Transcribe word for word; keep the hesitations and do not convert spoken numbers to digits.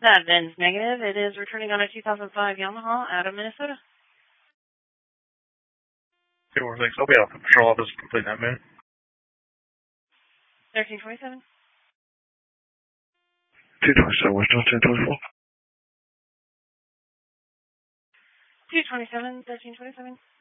That VIN's negative. It is returning on a two thousand five Yamaha out of Minnesota. Two more things. I'll be out for patrol office complete that minute. thirteen twenty-seven. two twenty-seven, what's on ten twenty-four? two twenty-seven, thirteen twenty-seven.